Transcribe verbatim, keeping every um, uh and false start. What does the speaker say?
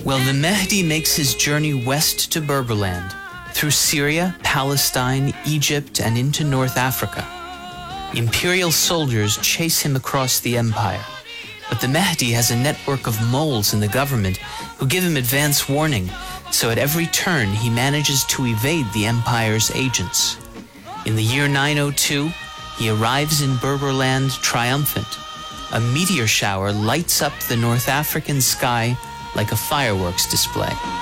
Well, the Mehdi makes his journey west to Berberland, through Syria, Palestine, Egypt, and into North Africa. Imperial soldiers chase him across the empire, but the Mehdi has a network of moles in the government who give him advance warning, so at every turn he manages to evade the empire's agents. In the year nine oh two, he arrives in Berberland triumphant. A meteor shower lights up the North African sky like a fireworks display.